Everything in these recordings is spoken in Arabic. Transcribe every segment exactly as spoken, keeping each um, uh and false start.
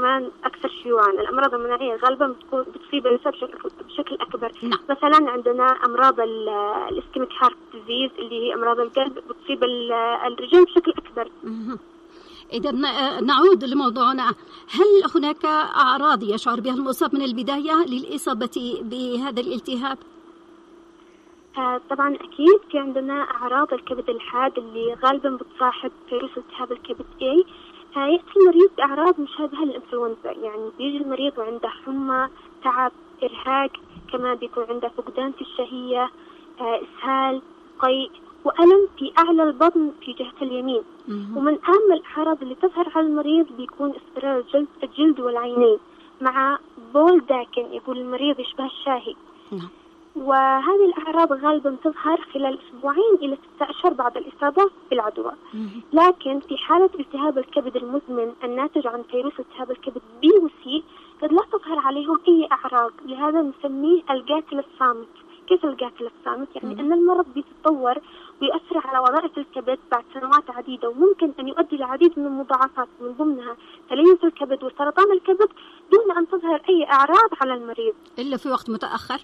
كمان أكثر شيوعا. الأمراض المناعية غالبا بتكون بتصيب النساء بشكل, بشكل أكبر. نعم. مثلا عندنا أمراض الإسكيميك هارت ديزيز اللي هي أمراض القلب بتصيب الرجال بشكل أكبر. إذا نعود لموضوعنا، هل هناك أعراض يشعر بها المصاب من البداية للإصابة بهذا الالتهاب؟ آه طبعا أكيد في عندنا أعراض الكبد الحاد اللي غالبا بتصاحب فيروس التهاب الكبد A. آه يأتي المريض بأعراض مشابهة للإنفلونزا، يعني بيجي المريض وعنده حمى، تعب، إرهاق، كمان بيكون عنده فقدان في الشهية، آه إسهال، قيء، وألم في أعلى البطن في جهة اليمين. ومن أهم الأعراض اللي تظهر على المريض بيكون اصفرار الجلد, الجلد والعينين مع بول داكن، يقول المريض يشبه الشاهي. وهذه الأعراض غالبا تظهر خلال أسبوعين إلى ستة أشهر بعد الإصابة بالعدوى. لكن في حالة التهاب الكبد المزمن الناتج عن فيروس التهاب الكبد بي وسي قد لا تظهر عليهم أي أعراض، لهذا نسميه القاتل الصامت. كيف القاتل الصامت؟ يعني أن المرض بيتطور ويؤثر على وظائف الكبد بعد سنوات عديدة، وممكن أن يؤدي لعديد من المضاعفات من ضمنها تليف الكبد وسرطان الكبد دون أن تظهر أي أعراض على المريض إلا في وقت متأخر.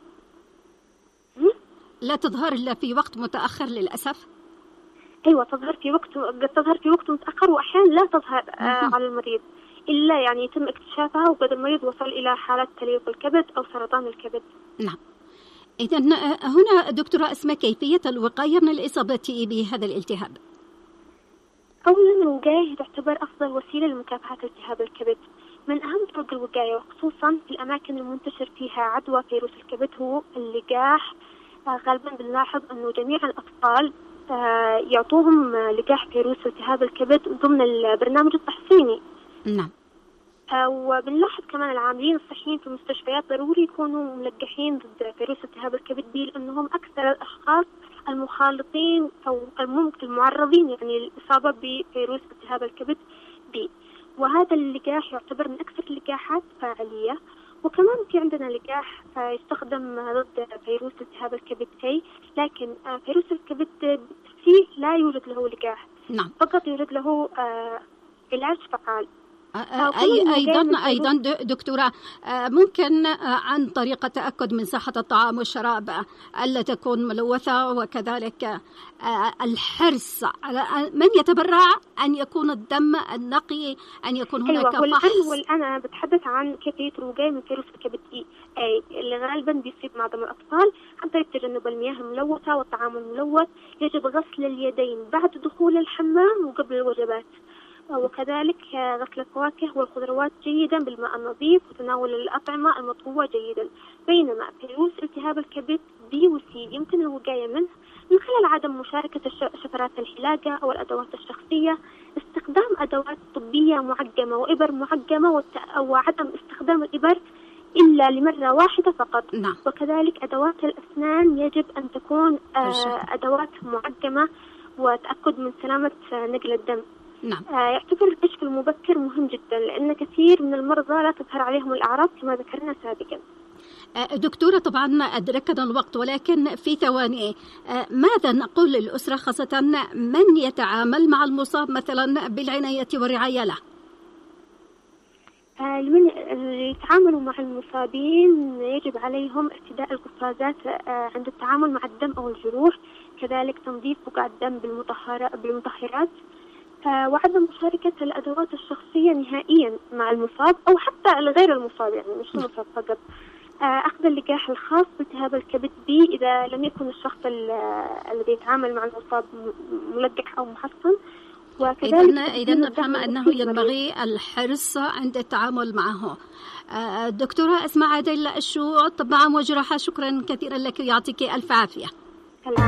لا تظهر إلا في وقت متأخر للأسف. أيوة تظهر في وقت قد تظهر في وقت متأخر، وأحيانا لا تظهر آه على المريض إلا يعني يتم اكتشافها وقد المريض وصل إلى حالة تليف الكبد أو سرطان الكبد. نعم. إذن هنا دكتورة أسماء، كيفية الوقاية من الإصابة بهذا الالتهاب؟ أولا الوقاية تعتبر أفضل وسيلة لمكافحة التهاب الكبد. من أهم طرق الوقاية وخصوصا في الأماكن المنتشر فيها عدوى فيروس الكبد هو اللقاح. غالبا بنلاحظ أنه جميع الأطفال يعطوهم لقاح فيروس التهاب الكبد ضمن البرنامج التحصيني. نعم. وبنلاحظ كمان العاملين الصحيين في المستشفيات ضروري يكونوا ملقحين ضد فيروس التهاب الكبد بي، لأنهم أكثر الأشخاص المخالطين أو المعرضين يعني للإصابة بفيروس التهاب الكبد بي. وهذا اللقاح يعتبر من أكثر اللقاحات فاعلية. وكمان في عندنا لقاح يستخدم ضد فيروس التهاب الكبد A، لكن فيروس الكبد C لا يوجد له لقاح. نعم. فقط يوجد له علاج فعال. أي أيضا أيضا دكتورة، ممكن عن طريق التأكد من صحة الطعام والشراب ألا تكون ملوثة، وكذلك الحرص على من يتبرع أن يكون الدم النقي، أن يكون هناك أيوة فحص. والآن أنا بتحدث عن كيفية الوقاية من فيروس الكبد أي اللي غالبا بيصيب معظم الأطفال عن طريق تجنب المياه الملوثة والطعام الملوث. يجب غسل اليدين بعد دخول الحمام وقبل الوجبات، وكذلك غسل الفواكه والخضروات جيدا بالماء النظيف وتناول الأطعمة المطهوة جيدا. بينما فيروس التهاب الكبد بي وسي يمكن الوقاية منه من خلال عدم مشاركة شفرات الحلاقة أو الأدوات الشخصية، استخدام أدوات طبية معقمة وإبر معقمة، وعدم استخدام الإبر إلا لمرة واحدة فقط. نعم. وكذلك أدوات الأسنان يجب أن تكون أدوات معقمة وتأكد من سلامة نقل الدم. نعم. يعتبر الكشف المبكر مهم جدا، لأن كثير من المرضى لا تظهر عليهم الأعراض كما ذكرنا سابقا. دكتورة، طبعا أدركنا الوقت، ولكن في ثواني ماذا نقول للأسرة، خاصة من يتعامل مع المصاب مثلا بالعناية والرعاية له؟ لمن يتعاملوا مع المصابين يجب عليهم ارتداء القفازات عند التعامل مع الدم أو الجروح، كذلك تنظيف بقع الدم بالمطهرات، وعدم مشاركة الأدوات الشخصية نهائيا مع المصاب أو حتى الغير المصاب، يعني مش المصاب فقط. أخذ اللقاح الخاص بالتهاب الكبد بي إذا لم يكن الشخص الذي يتعامل مع المصاب ملقح أو محصن. إذن إذن نفهم أنه ينبغي الحرص عند التعامل معه. دكتورة أسماء عادل، الشو طب عام وجراحة، شكرا كثيرا لك ويعطيك ألف عافية.